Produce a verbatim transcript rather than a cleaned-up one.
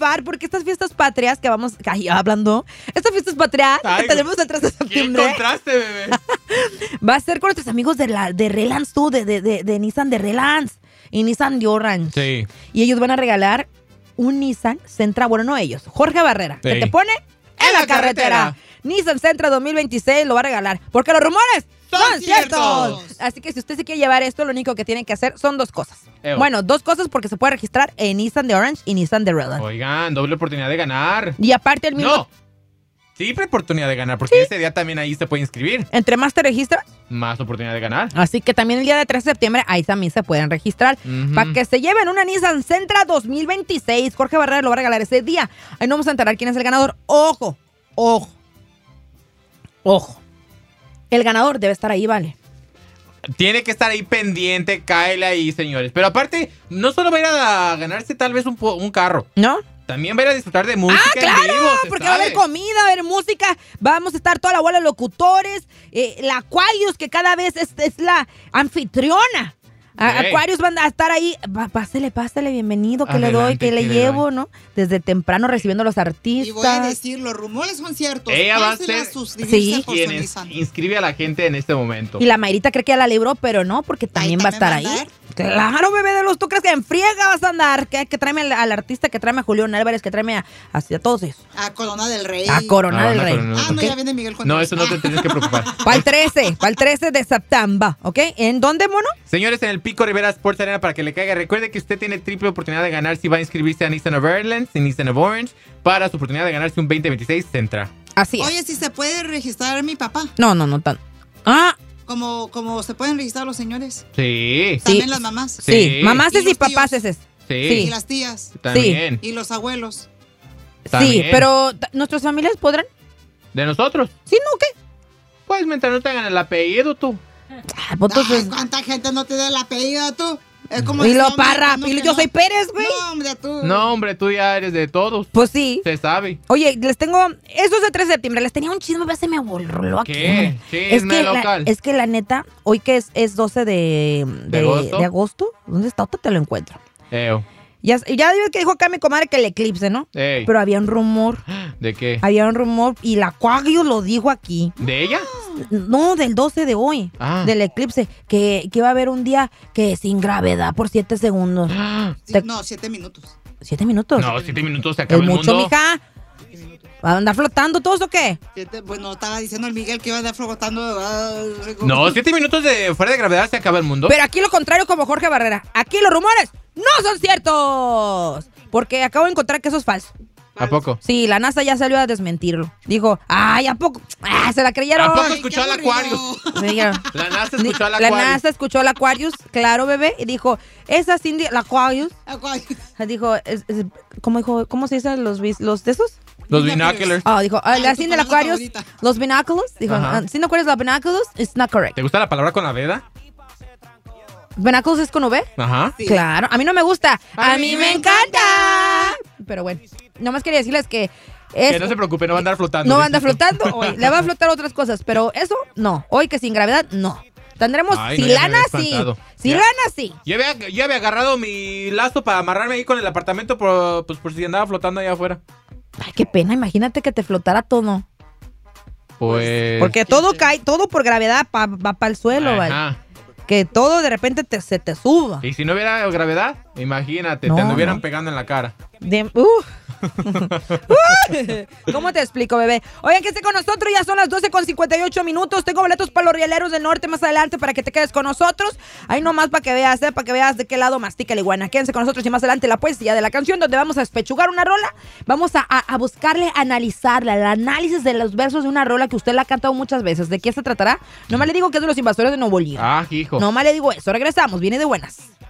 rifar porque estas fiestas patrias que vamos, ay, hablando, estas fiestas patrias Ay, que tenemos el tres de ¿Qué septiembre, encontraste, bebé? va a ser con nuestros amigos de, la, de Relance, tú, de, de, de, de Nissan de Relance y Nissan de Orange. Sí. Y ellos van a regalar un Nissan Sentra, bueno, no ellos, Jorge Barrera, Sí. que te pone en, En la, la carretera. carretera. Nissan Sentra dos mil veintiséis lo va a regalar, porque los rumores Son son ciertos. ciertos. Así que si usted se quiere llevar esto, lo único que tiene que hacer son dos cosas. Ew. Bueno, dos cosas porque se puede registrar en Nissan de Orange y Nissan de Relance. Oigan, doble oportunidad de ganar. Y aparte el mismo, No. Triple oportunidad de ganar, porque ese día también ahí se puede inscribir. entre más te registras, Más oportunidad de ganar. así que también el día de tres de septiembre ahí también se pueden registrar. Ujú. Para que se lleven una Nissan Sentra dos mil veintiséis. Jorge Barrera lo va a regalar ese día. Ahí no vamos a enterar quién es el ganador. Ojo, ojo, ojo. El ganador debe estar ahí, ¿vale? Tiene que estar ahí pendiente, cáele ahí, señores. Pero aparte, no solo va a ir a ganarse tal vez un, po- un carro. ¿No? También va a ir a disfrutar de música Ah, en claro, vivo, se porque va a haber sabe. comida, va a haber música, vamos a estar toda la bola de locutores, eh, la Aquarius, que cada vez es, es la anfitriona. A- Ey. Aquarius van a estar ahí, Va- pásele, pásele, bienvenido, que le doy, Adelante, que le que le llevo, ¿no? Desde temprano recibiendo a los artistas. Y voy a decir, los rumores son ciertos. Ella va a Pásenle ser- suscribirse Sí. por su Quien es- Nissan. inscribe a la gente en este momento. Y la Mayrita cree que ya la libró, pero no, porque también va a estar también va a ahí. Claro, bebé de luz, ¿tú crees que en friega vas a andar? Que, que tráeme al, al artista, que tráeme a Julián Álvarez, que tráeme a, así a todos ellos. A Corona del Rey. A Corona Ah, del van a Rey. Corona. Ah, no, Ok. ya viene Miguel con No, eso no te tienes que preocupar. Para el trece, para el trece de septiembre, ¿ok? ¿En dónde, mono? Señores, en el Pico Rivera Sports Arena para que le caiga. Recuerde que usted tiene triple oportunidad de ganar si va a inscribirse a Nissan of Ireland y Nissan of Orange para su oportunidad de ganarse un veinte veintiséis Sentra. Así es. Oye, si se puede registrar mi papá. No, no, no tan. Ah, Como, como se pueden registrar los señores. Sí, También las mamás. sí. Sí. Mamás Y y, los papás tíos. es. sí, Y las tías. también. Y los abuelos. Sí, También. pero t- ¿nuestras familias podrán? ¿De nosotros? Sí, ¿no? ¿Qué? Pues mientras no tengan el apellido, tú. Ah, pues, Ay, entonces- ¿cuánta gente no te da el apellido tú? Es como y ese lo hombre parra, que no, y que yo no. soy Pérez, güey. No, hombre, tú. No, hombre, tú ya eres de todos. Pues sí. Se sabe. Oye, les tengo. Eso es de tres de septiembre. Les tenía un chisme, pero se me voló aquí. ¿Qué? Es Chisme que, la, local. es que la neta, hoy que es, es doce de, de, agosto? de agosto, ¿dónde está? Ahorita te lo encuentro. Eo. Ya, ya ves que dijo acá mi comadre que el eclipse, ¿no? Ey. Pero había un rumor, ¿De qué? había un rumor y la Aquarius lo dijo aquí. ¿De ella? No, del doce de hoy, Ah. del eclipse, que, que iba a haber un día que sin gravedad por siete segundos. Sí, Te- no, siete minutos. ¿Siete minutos? No, siete minutos se es acaba el mucho, mundo. mija. ¿Va a andar flotando todos o qué? Siete, bueno, estaba diciendo el Miguel que iba a andar flotando. ah, No, siete minutos de fuera de gravedad se acaba el mundo. Pero aquí lo contrario como Jorge Barrera. Aquí los rumores no son ciertos. Porque acabo de encontrar que eso es falso. ¿A poco? Sí, la NASA ya salió a desmentirlo. Dijo, ay, ¿a poco? Ah, se la creyeron. ¿A poco Ay, escuchó qué al aburrido. Aquarius? Me dijeron. La NASA escuchó al La Aquarius. NASA escuchó al Aquarius, claro, bebé, y dijo, esa Cindy, la Aquarius, Aquarius. dijo, es- es- ¿cómo dijo? ¿Cómo se dice los vis- los de esos? Los binoculars. Ah, dijo, ah, Ay, la tu Cindy, la palabra Aquarius, favorita. los binoculars, dijo, Ajá. ah, Cindy Aquarius, los binoculars, it's not correct. ¿Te gusta la palabra con la veda? ¿Binoculars es con V? Ajá. Sí. Claro, a mí no me gusta. A, A mí mí me me encanta. Pero bueno, nomás quería decirles que es, Que no se preocupe, no va a andar flotando. no va a andar flotando hoy. Le va a flotar otras cosas, pero eso no. Hoy que sin gravedad, no. Tendremos Ay, no, ya me Silana había sí. espantado. Silana sí. Yo había, yo había agarrado mi lazo para amarrarme ahí con el apartamento por, pues, por si andaba flotando allá afuera. Ay, qué pena, imagínate que te flotara todo. Pues... Porque todo cae, todo por gravedad pa- va para el suelo, ¿vale? Ajá. Que todo de repente te- se te suba. Y si no hubiera gravedad, imagínate, No, te anduvieran no. pegando en la cara. De- uh. ¿Cómo te explico, bebé? Oigan, que esté con nosotros, ya son las doce con cincuenta y ocho minutos. Tengo boletos para los rieleros del norte más adelante para que te quedes con nosotros. Ahí nomás para que veas, ¿eh? Para que veas de qué lado mastica la iguana. Quédense con nosotros y más adelante la poesía de la canción donde vamos a espechugar una rola. Vamos a, a, a buscarle, analizarla, el análisis de los versos de una rola que usted la ha cantado muchas veces. ¿De qué se tratará? Nomás le digo que es de los invasores de Nuevo León. Ah, hijo. Nomás le digo eso. Regresamos, viene de buenas.